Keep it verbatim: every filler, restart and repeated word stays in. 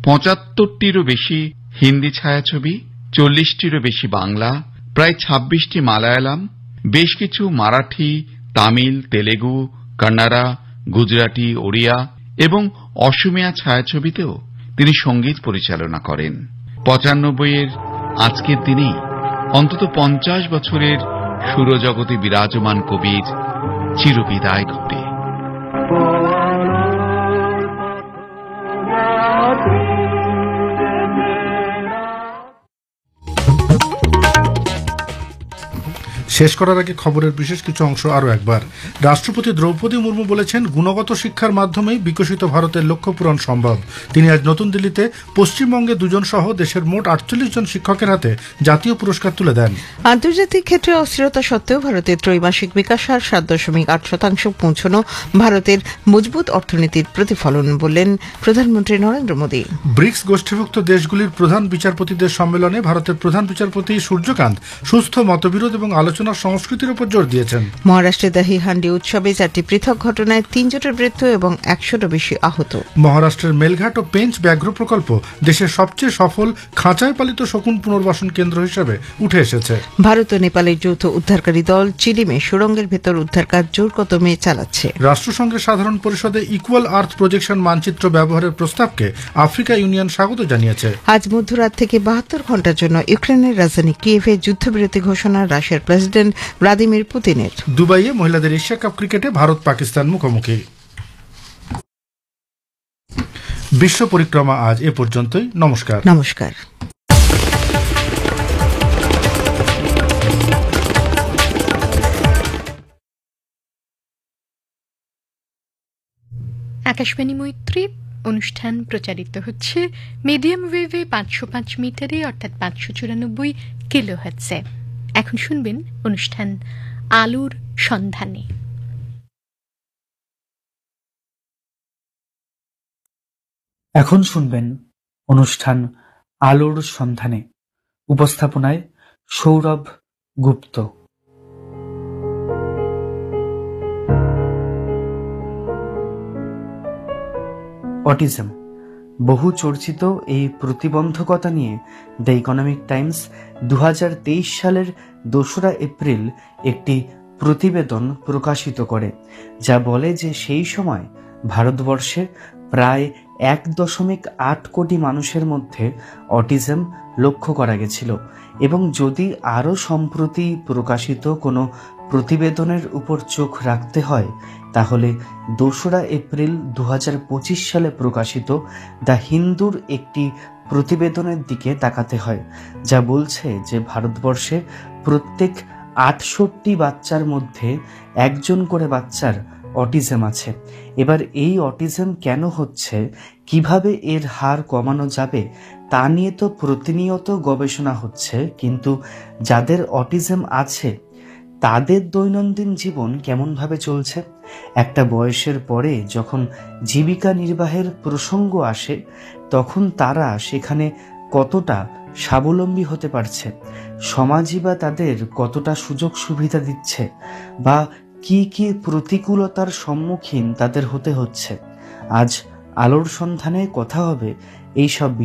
পঁচাত্তরটিরও বেশি হিন্দি ছায়াছবি, চল্লিশটিরও বেশি বাংলা, প্রায় ছাব্বিশটি মালায়ালাম, বেশ কিছু মারাঠি, তামিল, তেলেগু, কন্নড়া, গুজরাটি, ওড়িয়া এবং অসমিয়া ছায়াছবিতেও তিনি সঙ্গীত পরিচালনা করেন। পঁচানব্বই এর আজকের দিনেই অন্তত পঞ্চাশ বছরের সুরজগতে বিরাজমান কবির চিরবিদায় ঘটে। শেষ করার আগে খবরের বিশেষ কিছু অংশ আরও একবার। রাষ্ট্রপতি দ্রৌপদী মুর্মু বলেছেন, গুণগত শিক্ষার মাধ্যমেই বিকশিত ভারতের লক্ষ্য পূরণ সম্ভব। তিনি আজ নতুন দিল্লিতে পশ্চিমবঙ্গে দুজন সহ দেশের মোট আটচল্লিশ জন শিক্ষকের হাতে জাতীয় পুরস্কার তুলে দেন। আন্তর্জাতিক ক্ষেত্রে অস্থিরতা সত্ত্বেও ভারতের ত্রৈমাসিক বিকাশ হার সাত দশমিক আট শতাংশ পৌঁছানো ভারতের মজবুত অর্থনীতির প্রতিফলন বললেন প্রধানমন্ত্রী নরেন্দ্র মোদী। ব্রিক্স গোষ্ঠীভুক্ত দেশগুলির প্রধান বিচারপতিদের সম্মেলনে ভারতের প্রধান বিচারপতি সূর্যকান্ত সুস্থ মতবিরোধ এবং আলোচনা সংস্কৃতির উপর জোর দিয়েছেন। মহারাষ্ট্রের দাহি হান্ডি উৎসবে চারটি পৃথক ঘটনায় তিনজনের মৃত্যু এবং একশোরও বেশি আহত। মহারাষ্ট্রের মেলঘাট ও পেঞ্চ ব্যাঘ্র প্রকল্প দেশের সবচেয়ে সফল খাঁচায় পালিত শকুন পুনর্বাসন কেন্দ্র হিসেবে উঠে এসেছে। ভারত ও নেপালের যৌথ উদ্ধারকারী দল চিলিমে সুড়ঙ্গের ভেতর উদ্ধার কাজ জোর কদমে চালাচ্ছে। রাষ্ট্রসংঘের সাধারণ পরিষদে ইকুয়াল আর্থ প্রজেকশন মানচিত্র ব্যবহারের প্রস্তাবকে আফ্রিকা ইউনিয়ন স্বাগত জানিয়েছে। আজ মধ্যরাত থেকে বাহাত্তর ঘণ্টার জন্য ইউক্রেনের রাজধানী কিয়েভে যুদ্ধবিরতি ঘোষণা রাশিয়ার প্রেসিডেন্ট ভ্লাদিমির পুতিনের। দুবাইয়ে মহিলাদের এশিয়া কাপ ক্রিকেটে ভারত পাকিস্তান মুখোমুখি। বিশ্ব পরিক্রমা আজ এ পর্যন্তই। নমস্কার। নমস্কার। আকাশবাণী মৈত্রী অনুষ্ঠান প্রচারিত হচ্ছে মিডিয়াম ওয়েভে পাঁচশো পাঁচ মিটারে অর্থাৎ পাঁচশো চুরানব্বই কিলো হার্টজে। এখন শুনবেন অনুষ্ঠান আলোর সন্ধানে। এখন শুনবেন অনুষ্ঠান আলোর সন্ধানে। উপস্থাপনায় সৌরভ গুপ্ত। অটিজম, বহু চর্চিত এই প্রতিবন্ধকতা নিয়ে দ্য ইকোনমিক টাইমস দু হাজার তেইশ সালের দোসরা এপ্রিল একটি প্রতিবেদন প্রকাশিত করে, যা বলে যে সেই সময় ভারতবর্ষে প্রায় এক দশমিক আট কোটি মানুষের মধ্যে অটিজম লক্ষ্য করা গেছিল। এবং যদি আরও সম্প্রতি প্রকাশিত কোনো প্রতিবেদনের উপর চোখ রাখতে হয়, তাহলে দোসরা এপ্রিল দু হাজার পঁচিশ সালে প্রকাশিত দ্য হিন্দুর একটি প্রতিবেদনের দিকে তাকাতে হয়, যা বলছে যে ভারতবর্ষে প্রত্যেক আটষট্টি বাচ্চার মধ্যে একজন করে বাচ্চার অটিজম আছে। এবার এই অটিজম কেন হচ্ছে, কিভাবে এর হার কমানো যাবে, তা নিয়ে তো প্রতিনিয়ত গবেষণা হচ্ছে, কিন্তু যাদের অটিজম আছে তাদের দৈনন্দিন জীবন কেমনভাবে চলছে? একটা বয়সের পরে যখন জীবিকা নির্বাহের প্রসঙ্গ আসে, তখন তারা সেখানে কতটা স্বাবলম্বী হতে পারছে, সমাজই বা তাদের কতটা সুযোগ সুবিধা দিচ্ছে, বা কি কি প্রতিকূলতার সম্মুখীন তাদের হতে হচ্ছে। আজ আলোর সন্ধানে কথা হবে এইসব